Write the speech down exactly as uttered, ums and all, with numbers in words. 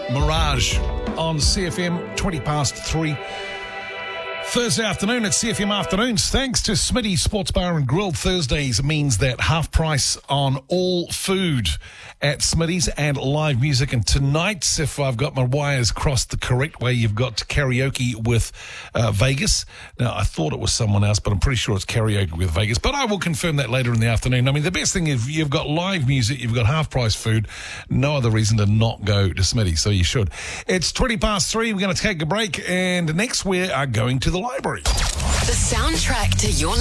Mirage on C F M, twenty past three. Thursday afternoon at C F M Afternoons. Thanks to Smitty's Sports Bar and Grill. Thursdays means that half price on all food at Smitty's and live music. And tonight, if I've got my wires crossed the correct way, you've got karaoke with uh, Vegas. Now, I thought it was someone else, but I'm pretty sure it's karaoke with Vegas. But I will confirm that later in the afternoon. I mean, the best thing is you've got live music, you've got half price food. No other reason to not go to Smitty's, so you should. It's twenty past three. We're going to take a break, and next we are going to the library. The soundtrack to your